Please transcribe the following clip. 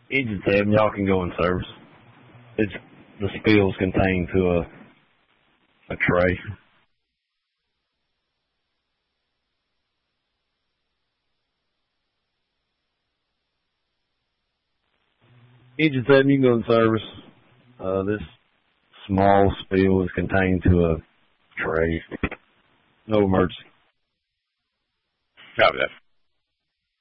Agent 7, y'all can go in service. It's the spill's contained to a tray. Agent 7, you can go in service. This small spill is contained to a tray. No emergency. Copy that.